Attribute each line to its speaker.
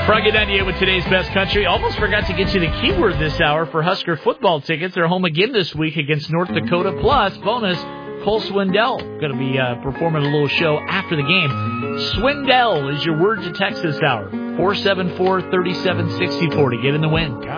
Speaker 1: Froggy 98 with today's best country. Almost forgot to get you the keyword this hour for Husker football tickets. They're home again this week against North Dakota. Plus, bonus, Cole Swindell going to be performing a little show after the game. Swindell is your word to text this hour. 474-3760 to get in the win.